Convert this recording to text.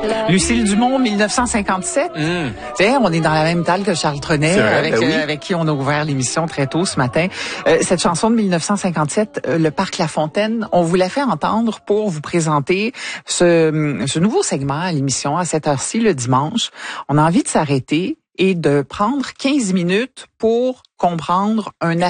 Lucille Dumont, 1957. Tiens, on est dans la même table que Charles Trenet, avec qui on a ouvert l'émission très tôt ce matin. Cette chanson de 1957, Le Parc La Fontaine, on vous l'a fait entendre pour vous présenter ce nouveau segment à l'émission à cette heure-ci le dimanche. On a envie de s'arrêter et de prendre 15 minutes pour comprendre un